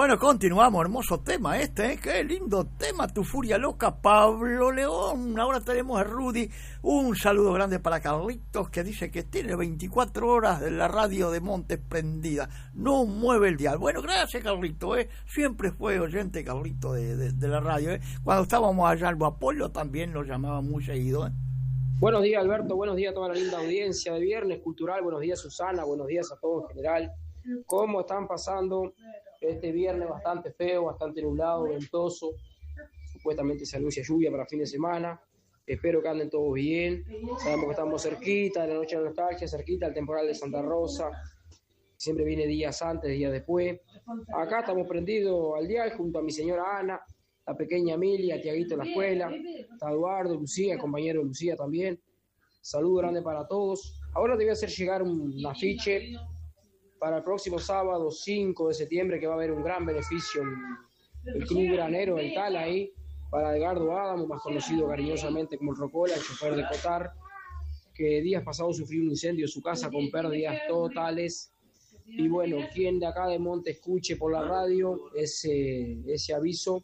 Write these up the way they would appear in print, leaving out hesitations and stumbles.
Bueno, continuamos, hermoso tema este, ¿eh? Qué lindo tema, Tu Furia Loca, Pablo León. Ahora tenemos a Rudy. Un saludo grande para Carlitos, que dice que tiene 24 horas de la radio de Montes prendida, no mueve el dial. Bueno, gracias, Carlitos, ¿eh? Siempre fue oyente, Carlitos, de la radio, ¿eh? Cuando estábamos allá en Apolo también lo llamaba muy seguido, ¿eh? Buenos días, Alberto, buenos días a toda la linda audiencia de Viernes Cultural, buenos días, Susana, buenos días a todos en general. ¿Cómo están pasando este viernes bastante feo, bastante nublado, ventoso? Supuestamente se anuncia lluvia para fin de semana. Espero que anden todos bien. Sabemos que estamos cerquita de la Noche de la Nostalgia, cerquita del temporal de Santa Rosa. Siempre viene días antes, días después. Acá estamos prendidos al dial junto a mi señora Ana, la pequeña Emilia, Tiaguito en la escuela, está Eduardo, Lucía, el compañero de Lucía también. Saludo grande para todos. Ahora te voy a hacer llegar un afiche para el próximo sábado 5 de septiembre, que va a haber un gran beneficio en el Club Granero del Tal ahí, para Edgardo Adamo, más conocido cariñosamente como el Rocola, el chofer de Cotar, que días pasados sufrió un incendio en su casa con pérdidas totales. Y bueno, quien de acá de Monte escuche por la radio ese aviso,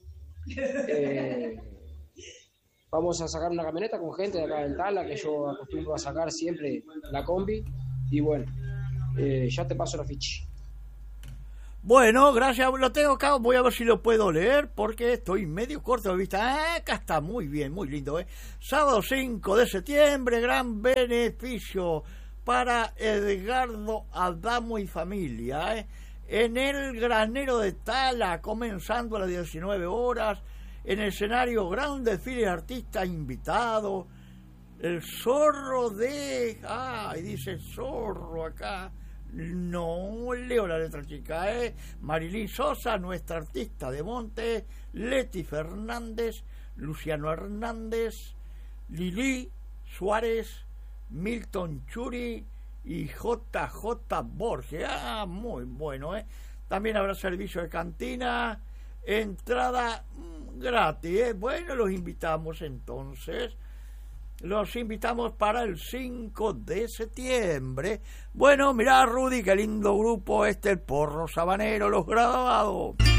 vamos a sacar una camioneta con gente de acá del Tala, que yo acostumbro a sacar siempre la combi, y bueno, ya te paso la ficha. Bueno, gracias, lo tengo acá, voy a ver si lo puedo leer porque estoy medio corto de vista. Acá está, muy bien, muy lindo, ¿eh? Sábado 5 de septiembre, gran beneficio para Edgardo Adamo y familia, ¿eh? En el Granero de Tala, comenzando a las 19 horas, en el escenario gran desfile de artistas invitados, el zorro de... Ay, dice zorro acá. No leo la letra chica, ¿eh? Marilyn Sosa, nuestra artista de Monte, Leti Fernández, Luciano Hernández, Lili Suárez, Milton Churi y JJ Borges. Ah, muy bueno, ¿eh? También habrá servicio de cantina, entrada gratis, ¿eh? Bueno, los invitamos entonces. Los invitamos para el 5 de septiembre. Bueno, mirá, Rudy, qué lindo grupo el Porro Sabanero, Los Graduados.